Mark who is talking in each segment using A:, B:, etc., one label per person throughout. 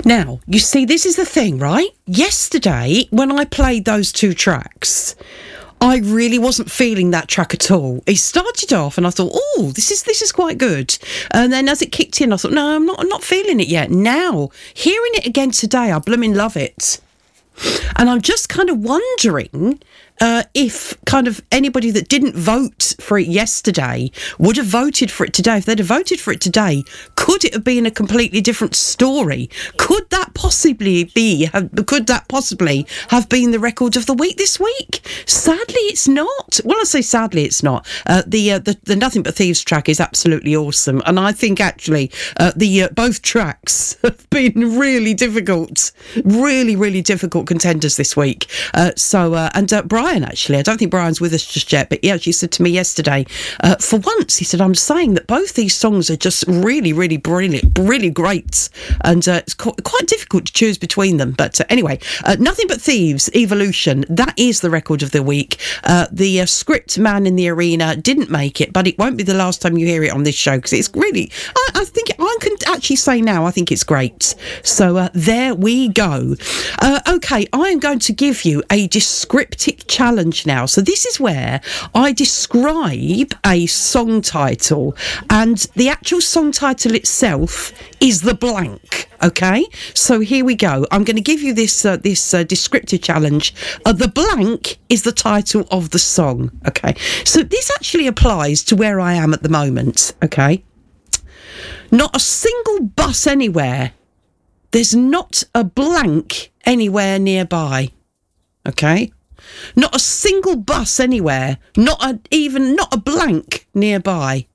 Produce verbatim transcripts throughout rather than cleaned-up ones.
A: Now, you see, this is the thing, right? Yesterday, when I played those two tracks, I really wasn't feeling that track at all. It started off and I thought, oh, this is this is quite good. And then as it kicked in, I thought, no, I'm not, I'm not feeling it yet. Now, hearing it again today, I blooming love it. And I'm just kind of wondering uh, if kind of anybody that didn't vote for it yesterday would have voted for it today. If they'd have voted for it today, could it have been a completely different story? Could that possibly be, have, could that possibly have been the record of the week this week? Sadly, it's not. Well, I say sadly, it's not. Uh, the, uh, the the Nothing But Thieves track is absolutely awesome. And I think actually uh, the uh, both tracks have been really difficult, really, really difficult contenders this week. Uh, so, uh, and uh, Brian, actually, I don't think Brian's with us just yet, but yeah, she said to me yesterday, uh, for once, he said, I'm saying that both these songs are just really, really brilliant, really great. And uh, it's quite, quite difficult to choose between them. But uh, anyway, uh, Nothing But Thieves, Evolution, that is the record of the week. Uh, the uh, script Man in the Arena didn't make it, but it won't be the last time you hear it on this show, because it's really, I, I think, I can actually say now, I think it's great. So uh, there we go. Uh, okay, I am going to give you a descriptive challenge now. So this is where I describe a song title, and the actual song title itself is the blank. Okay, so here we go. I'm going to give you this uh, this uh, descriptive challenge. Uh, the blank is the title of the song. Okay, so this actually applies to where I am at the moment. Okay, not a single bus anywhere. There's not a blank anywhere nearby. Okay, not a single bus anywhere. Not a, even not a blank nearby.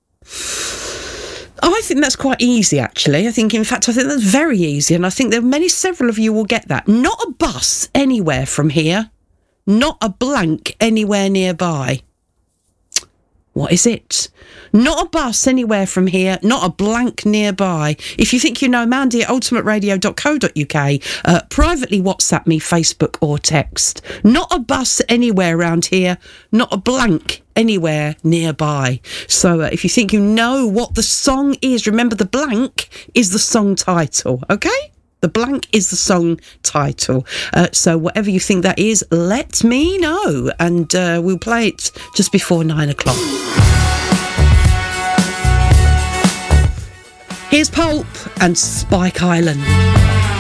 A: I think that's quite easy, actually. I think, in fact, I think that's very easy, and I think there are many, several of you will get that. Not a bus anywhere from here. Not a blank anywhere nearby. What is it? Not a bus anywhere from here, not a blank nearby. If you think you know, Mandy at ultimate radio dot co dot uk, uh, privately WhatsApp me, Facebook or text. Not a bus anywhere around here, not a blank anywhere nearby. So uh, if you think you know what the song is, remember the blank is the song title, okay? The blank is the song title. Uh, so whatever you think that is, let me know. And uh, we'll play it just before nine o'clock. Here's Pulp and Spike Island.